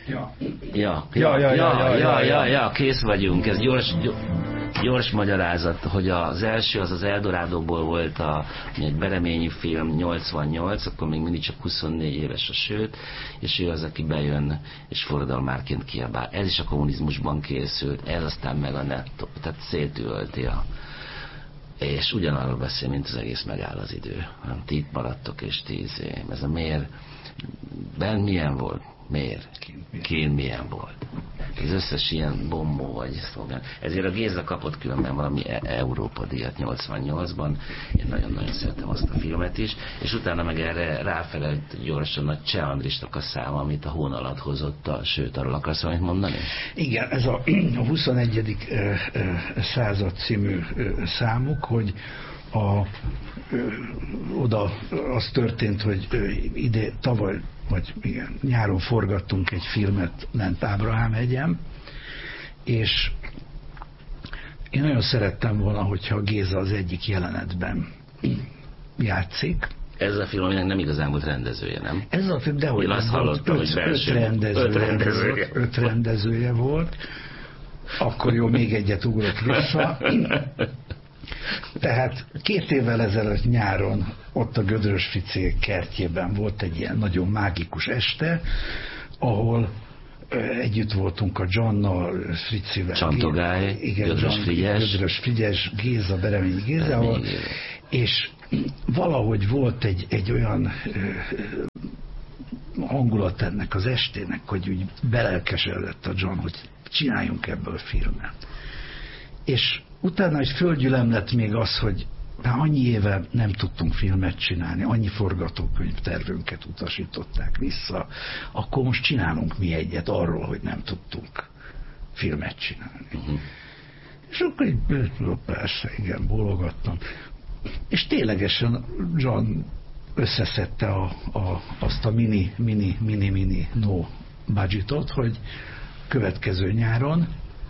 Ja, kész vagyunk. Ez gyors magyarázat, hogy az első az Eldorádóból volt egy Bereményi film, 88, akkor még mindig csak 24 éves a Sőt, és ő az, aki bejön és forradalmárként kiabál. Ez is a kommunizmusban készült, ez aztán meg a nettó, tehát szétülti és ugyanarról beszél, mint az egész Megáll az idő. Ti itt maradtok, és 10 év. Ez a miért? Ben milyen volt? Miért? Kint milyen volt? Az összes ilyen bombó vagy szlogán. Ezért a Géza kapott különben valami Európa díjat 88-ban. Én nagyon-nagyon szeretem azt a filmet is. És utána meg erre ráfelelt gyorsan a Cseh Andrisnak a száma, amit a Hón alatt hozott Sőt, arról akarsz valamit mondani? Igen, ez a 21. század című számuk, hogy oda az történt, hogy tavaly, vagy igen, nyáron forgattunk egy filmet lent Ábrahám hegyen, és én nagyon szerettem volna, hogyha Géza az egyik jelenetben játszik. Ez a film, aminek nem igazán volt rendezője, nem? Ez a film, dehogy azt hallottam, hogy öt rendezője volt. Akkor jó, még egyet ugrott vissza. Tehát 2 évvel ezelőtt nyáron ott a Gödrös Ficék kertjében volt egy ilyen nagyon mágikus este, ahol együtt voltunk a Johnnal, Fricivel, Csantogály, Gödrös Frigyes, Géza, Bereményi Gézával, és valahogy volt egy olyan hangulat ennek az estének, hogy úgy belelkesedett a John, hogy csináljunk ebből filmet. És utána is földgyülem lett még az, hogy már annyi éve nem tudtunk filmet csinálni, annyi forgatókönyv tervünket utasították vissza, akkor most csinálunk mi egyet arról, hogy nem tudtunk filmet csinálni. És akkor így, persze, igen, bólogattam. És ténylegesen John összeszedte azt a mini no budgetot, hogy következő nyáron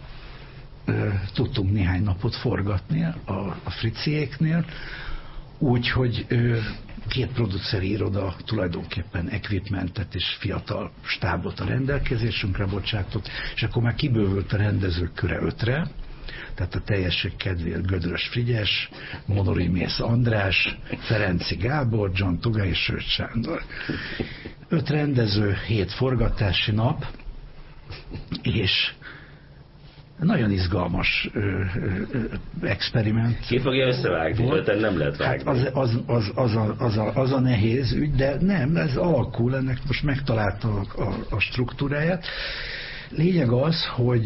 tudtunk néhány napot forgatni a Friciéknél, úgyhogy 2 produceri iroda tulajdonképpen equipmentet és fiatal stábot a rendelkezésünkre bocsátott, és akkor már kibővült a rendezők köre 5-re, tehát a teljesség kedvéért Gödrös Frigyes, Monori Mész András, Ferenci Gábor, John Tugay és Sőt Sándor. 5 rendező, 7 forgatási nap, és nagyon izgalmas experiment. Ki fogja összevágni? Öten nem lehet vágni. Hát az a nehéz ügy, de nem, ez alakul, ennek most megtalálta a struktúráját. Lényeg az,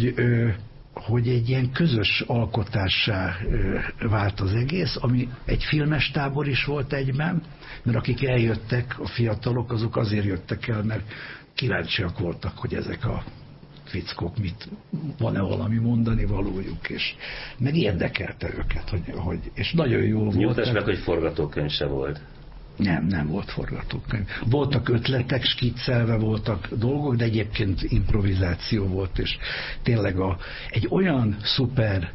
hogy egy ilyen közös alkotássá vált az egész, ami egy filmes tábor is volt egyben, mert akik eljöttek, a fiatalok, azok azért jöttek el, mert kíváncsiak voltak, hogy ezek a fickók mit, van-e valami mondani valójuk, és meg érdekelte őket, hogy és nagyon jó volt. Nyugtass meg, hogy forgatókönyv se volt. Nem volt forgatókönyv. Voltak ötletek, skiccelve voltak dolgok, de egyébként improvizáció volt, és tényleg egy olyan szuper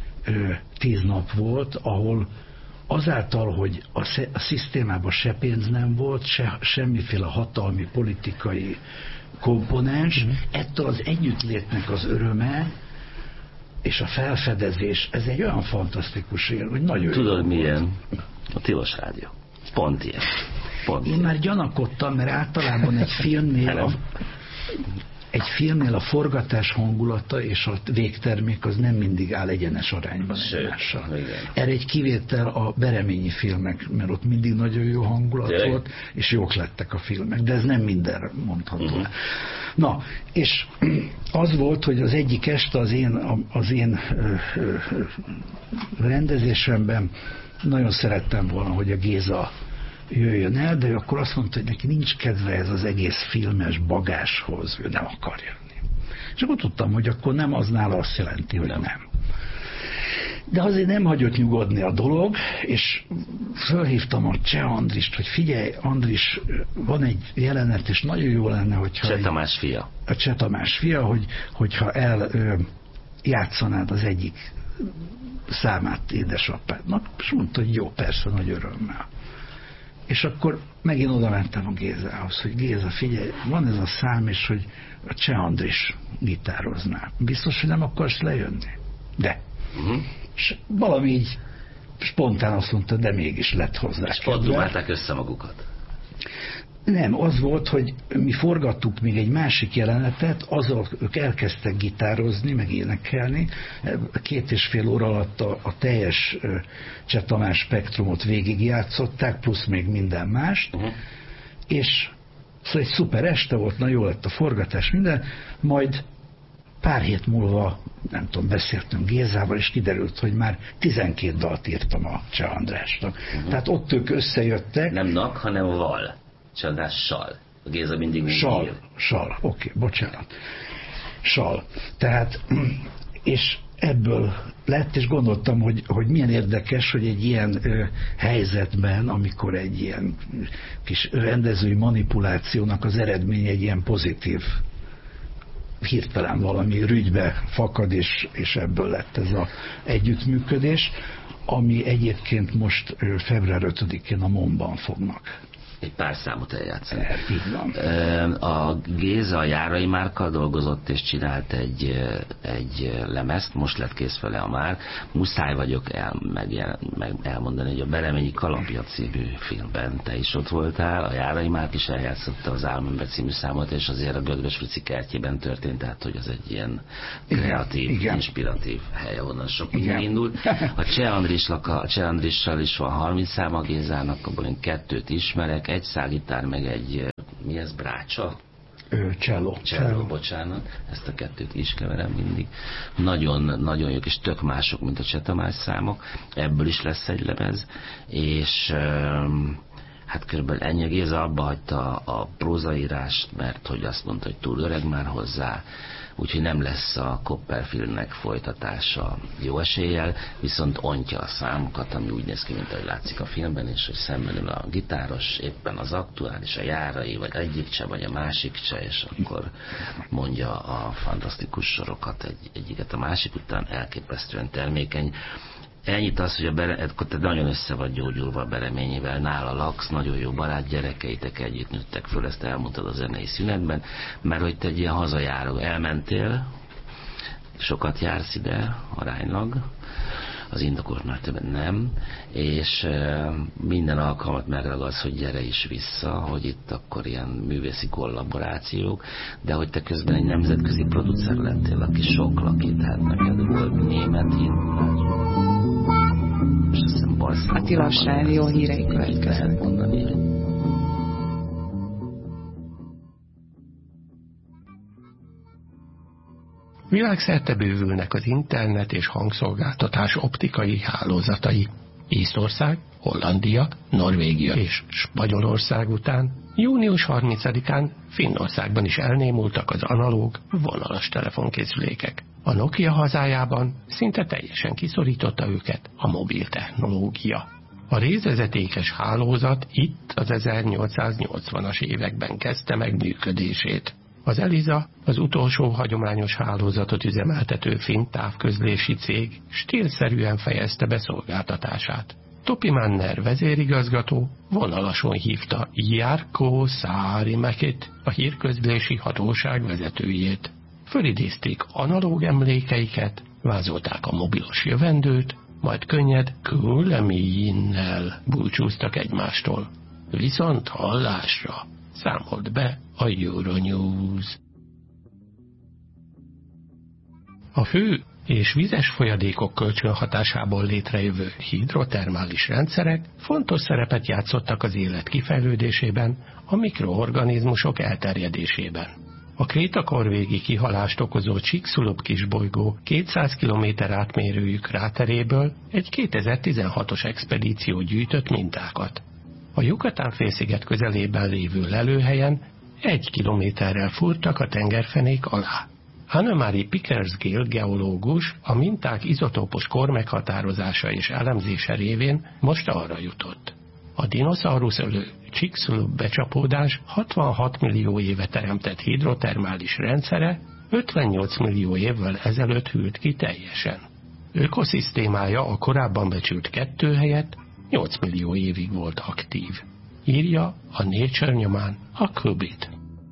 10 nap volt, ahol azáltal, hogy a szisztémában se pénz nem volt, semmiféle hatalmi, politikai komponens, ettől az együttlétnek az öröme és a felfedezés, ez egy olyan fantasztikus él, hogy nagyon tudod milyen? A Tilos Rádió. Pont ilyen. Én már gyanakodtam, mert általában egy filmnél a forgatás hangulata és a végtermék az nem mindig áll egyenes arányban egymással. Erre egy kivétel a bereményi filmek, mert ott mindig nagyon jó hangulat volt, és jók lettek a filmek, de ez nem mindenre mondható. Na, és az volt, hogy az egyik este az én rendezésemben nagyon szerettem volna, hogy a Géza jöjjön el, de ő akkor azt mondta, hogy neki nincs kedve ez az egész filmes bagáshoz, ő nem akar jönni. És akkor tudtam, hogy akkor nem, az nála azt jelenti, hogy nem. De azért nem hagyott nyugodni a dolog, és fölhívtam a Cseh Andrist, hogy figyelj, Andris, van egy jelenet, és nagyon jó lenne, hogyha... Cseh Tamás fia. A Cseh Tamás fia, hogyha eljátszanád az egyik számát édesapádnak, és mondta, hogy jó, persze, nagy örömmel. És akkor megint oda mentem a Gézához, hogy Géza, figyelj, van ez a szám, és hogy a Cseh Andris gitározná. Biztos, hogy nem akarsz lejönni? De. És valami így spontán azt mondta, de mégis lett hozzá. És ott dumálták össze magukat. Nem, az volt, hogy mi forgattuk még egy másik jelenetet, azzal ők elkezdtek gitározni, meg énekelni. 2,5 óra alatt a teljes Cseh Tamás spektrumot végigjátszották, plusz még minden mást, és szóval egy szuper este volt, na jó lett a forgatás, minden, majd pár hét múlva, nem tudom, beszéltünk Gézával, és kiderült, hogy már 12 dalt írtam a Cseh Andrásnak. Tehát ott ők összejöttek. Nem nak, hanem val. Cseh Andrással. A Géza mindig Sal, oké, bocsánat. Sal. Tehát, és ebből lett, és gondoltam, hogy milyen érdekes, hogy egy ilyen helyzetben, amikor egy ilyen kis rendezői manipulációnak az eredménye egy ilyen pozitív, hirtelen valami rügybe fakad, és ebből lett ez az együttműködés, ami egyébként most február 5-én a MON-ban fognak egy pár számot eljátszani. Így van. A Géza a Járai Márkkal dolgozott és csinált egy lemezt, most lett kész vele a már. Muszáj vagyok elmondani, hogy a Bereményi Kalapja című filmben te is ott voltál, a Járai Márk is eljátszotta az Álmember című számot, és azért a Gödrös Frici kertjében történt, tehát hogy az egy ilyen kreatív, igen, inspiratív hely, ahonnan sok minden indult. A Cseh Andrissal is van 30 szám a Gézának, abból én 2 ismerek, egy szálgitár, meg egy, mi ez, brácsa? Cello, bocsánat, ezt a 2 is keverem mindig. Nagyon, nagyon jók, és tök mások, mint a Cseh Tamás számok. Ebből is lesz egy lemez, és hát körülbelül ennyi. Géza abba hagyta a prózaírást, mert hogy azt mondta, hogy túl öreg már hozzá, úgyhogy nem lesz a Copperfieldnek folytatása jó eséllyel, viszont ontja a számokat, ami úgy néz ki, mint ahogy látszik a filmben, és hogy szemben ül a gitáros, éppen az aktuális, a Járai, vagy egyik cseh, vagy a másik cseh, és akkor mondja a fantasztikus sorokat egyiket a másik után, elképesztően termékeny. Ennyit az, hogy te nagyon össze vagy gyógyulva a Bereményivel, nála laksz, nagyon jó barát, gyerekeitek együtt nőttek föl, ezt elmondtad a zenei szünetben, mert hogy te egy ilyen hazajáró, elmentél, sokat jársz ide aránylag, az indokolt már többen nem, és minden alkalmat megragadsz, hogy gyere is vissza, hogy itt akkor ilyen művészi kollaborációk, de hogy te közben egy nemzetközi producer lettél, aki sok lakít, hát neked volt német, és azt hiszem Barcelonában. Attila jó hírei következnek. Világszerte bővülnek az internet és hangszolgáltatás optikai hálózatai. Észtország, Hollandia, Norvégia és Spanyolország után június 30-án Finnországban is elnémultak az analóg, vonalas telefonkészülékek. A Nokia hazájában szinte teljesen kiszorította őket a mobil technológia. A rézvezetékes hálózat itt az 1880-as években kezdte meg működését. Az Elisa, az utolsó hagyományos hálózatot üzemeltető finn távközlési cég stílszerűen fejezte be szolgáltatását. Topi Manner vezérigazgató vonalason hívta Jarkko Saarimäkit, a hírközlési hatóság vezetőjét. Fölidézték analóg emlékeiket, vázolták a mobilos jövendőt, majd könnyed kulemijnnel búcsúztak egymástól. Viszont hallásra számolt be a Euronews. A hő és vizes folyadékok kölcsönhatásából létrejövő hidrotermális rendszerek fontos szerepet játszottak az élet kifejlődésében, a mikroorganizmusok elterjedésében. A krétakorvégi kihalást okozó Chicxulub kisbolygó 200 km átmérőjű kráteréből egy 2016-os expedíció gyűjtött mintákat. A Yucatán-félsziget közelében lévő lelőhelyen 1 kilométerrel fúrtak a tengerfenék alá. Anne-Marie Pickersgill geológus a minták izotópos kor meghatározása és elemzése révén most arra jutott. A dinoszaurusz ölő Chicxulub becsapódás 66 millió éve teremtett hidrotermális rendszere 58 millió évvel ezelőtt hűlt ki teljesen. Ökoszisztémája a korábban becsült 2 helyett 8 millió évig volt aktív. írja a Nature nyomán a Kubit.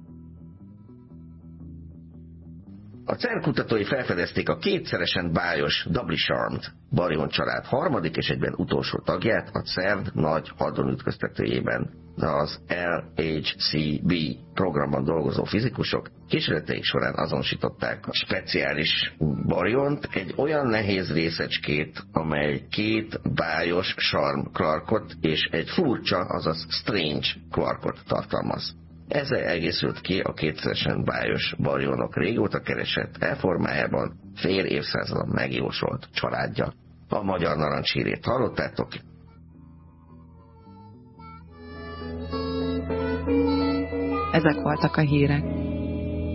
A CERN kutatói felfedezték a kétszeresen bájos Doubly Charmed baryon család harmadik és egyben utolsó tagját a CERN nagy hadronütköztetőjében. Az LHCb programban dolgozó fizikusok kísérleteik során azonosították a speciális baryont, egy olyan nehéz részecskét, amely két bájos Charm quarkot és egy furcsa, azaz strange quarkot tartalmaz. Ezzel egészült ki a kétszeresen bájos barionok régóta keresett elformájában fél évszázadon megjósolt családja. A Magyar Narancshírét hallottátok? Ezek voltak a hírek.